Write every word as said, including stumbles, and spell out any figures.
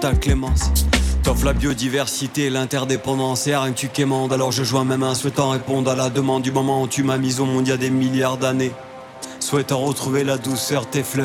ta clémence. T'offres la biodiversité, l'interdépendance et rien que tu quémandes. Alors je joins même un souhaitant répondre à la demande du moment où tu m'as mis au monde il y a des milliards d'années. Souhaitant retrouver la douceur, tes fleurs